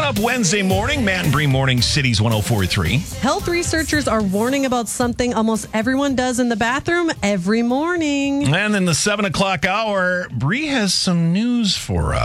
up Wednesday morning, Matt and Bree Morning Cities 104.3. Health researchers are warning about something almost everyone does in the bathroom every morning. And in the 7 o'clock hour, Bree has some news for us.